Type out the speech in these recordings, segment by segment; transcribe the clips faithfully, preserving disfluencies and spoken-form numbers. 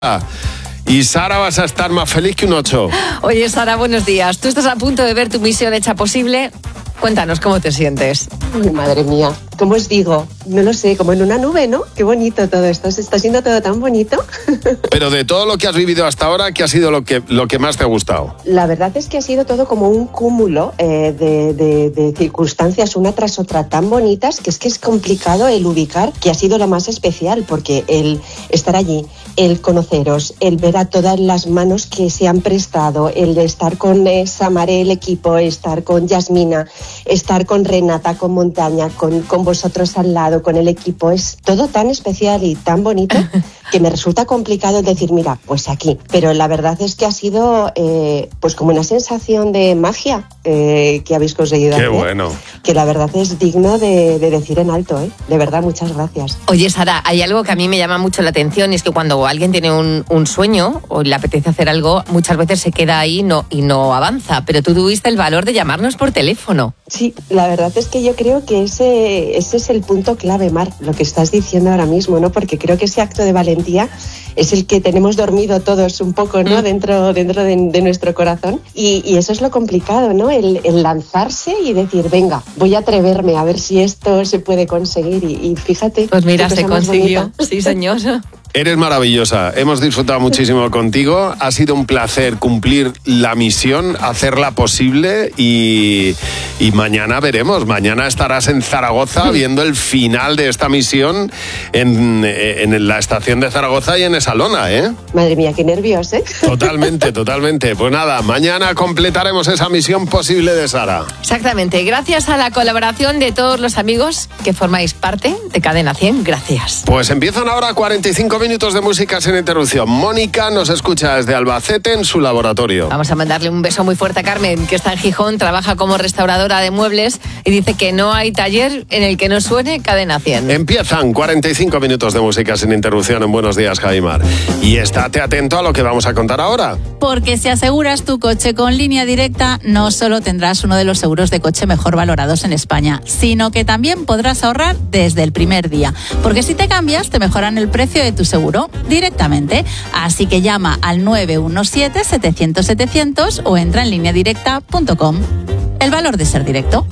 Y Sara, vas a estar más feliz que un ocho. Oye, Sara, buenos días. Tú estás a punto de ver tu misión hecha posible. Cuéntanos, ¿cómo te sientes? Ay, madre mía, ¿cómo os digo? No lo sé, como en una nube, ¿no? Qué bonito todo esto, se está siendo todo tan bonito. Pero de todo lo que has vivido hasta ahora, ¿qué ha sido lo que, lo que más te ha gustado? La verdad es que ha sido todo como un cúmulo eh, de, de, de circunstancias una tras otra tan bonitas que es que es complicado el ubicar que ha sido lo más especial, porque el estar allí, el conoceros, el ver a todas las manos que se han prestado, el de estar con eh, Samaré, el equipo, estar con Yasmina, estar con Renata, con Montaña, con, con vosotros al lado, con el equipo, es todo tan especial y tan bonito que me resulta complicado decir, mira, pues aquí. Pero la verdad es que ha sido eh, pues como una sensación de magia eh, que habéis conseguido Qué hacer, bueno. que la verdad es digno de, de decir en alto, ¿eh? De verdad, muchas gracias. Oye, Sara, hay algo que a mí me llama mucho la atención y es que cuando alguien tiene un, un sueño o le apetece hacer algo, muchas veces se queda ahí no, y no avanza. Pero tú tuviste el valor de llamarnos por teléfono. Sí, la verdad es que yo creo que ese, ese es el punto clave, Mar, lo que estás diciendo ahora mismo, ¿no? Porque creo que ese acto de valentía es el que tenemos dormido todos un poco, ¿no? Mm. Dentro, dentro de, de nuestro corazón. Y, y eso es lo complicado, ¿no? El, el lanzarse y decir, venga, voy a atreverme a ver si esto se puede conseguir. Y, y fíjate. Pues mira, se consiguió. Sí, señor. Eres maravillosa, hemos disfrutado muchísimo contigo, ha sido un placer cumplir la misión, hacerla posible y, y mañana veremos, mañana estarás en Zaragoza viendo el final de esta misión en, en la estación de Zaragoza y en esa lona, ¿eh? Madre mía, qué nervios, ¿eh? Totalmente, totalmente. Pues nada, mañana completaremos esa misión posible de Sara. Exactamente, gracias a la colaboración de todos los amigos que formáis parte de Cadena cien, gracias. Pues empiezan ahora cuarenta y cinco minutos de música sin interrupción. Mónica nos escucha desde Albacete en su laboratorio. Vamos a mandarle un beso muy fuerte a Carmen, que está en Gijón, trabaja como restauradora de muebles y dice que no hay taller en el que no suene Cadena cien. Empiezan cuarenta y cinco minutos de música sin interrupción en Buenos Días, Javimar. Y estate atento a lo que vamos a contar ahora. Porque si aseguras tu coche con Línea Directa, no solo tendrás uno de los seguros de coche mejor valorados en España, sino que también podrás ahorrar desde el primer día. Porque si te cambias, te mejoran el precio de tu seguro directamente. Así que llama al nueve uno siete, setecientos, setecientos o entra en línea directa punto com. El valor de ser directo.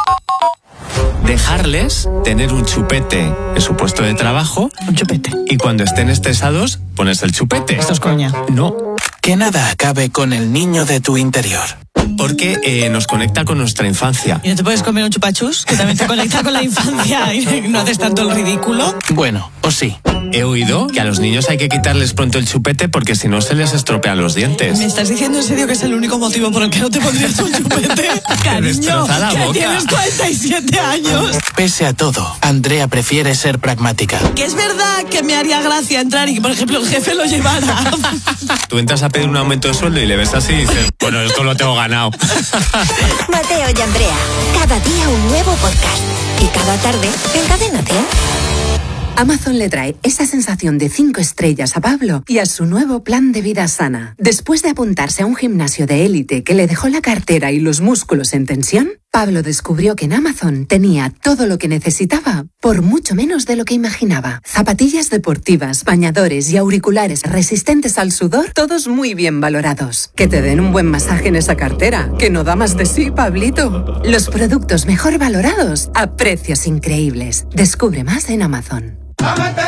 Dejarles tener un chupete en su puesto de trabajo. Un chupete. Y cuando estén estresados, pones el chupete. Esto es coña. No. Que nada acabe con el niño de tu interior. Porque eh, nos conecta con nuestra infancia. ¿Y no te puedes comer un chupachus? Que también te conecta con la infancia y no haces tanto el ridículo. Bueno, o sí. He oído que a los niños hay que quitarles pronto el chupete porque si no se les estropean los dientes. ¿Me estás diciendo en serio que es el único motivo por el que no te pondrías un chupete? Cariño, la que boca. tienes cuarenta y siete años. Pese a todo, Andrea prefiere ser pragmática. Que es verdad que me haría gracia entrar y que, por ejemplo, el jefe lo llevara. Tú entras a pedir un aumento de sueldo y le ves así y dices, bueno, esto lo tengo ganado. Mateo y Andrea, cada día un nuevo podcast. Y cada tarde en Cadena cien. Amazon le trae esa sensación de cinco estrellas a Pablo y a su nuevo plan de vida sana. Después de apuntarse a un gimnasio de élite que le dejó la cartera y los músculos en tensión, Pablo descubrió que en Amazon tenía todo lo que necesitaba por mucho menos de lo que imaginaba. Zapatillas deportivas, bañadores y auriculares resistentes al sudor, todos muy bien valorados. Que te den un buen masaje en esa cartera, que no da más de sí, Pablito. Los productos mejor valorados a precios increíbles. Descubre más en Amazon.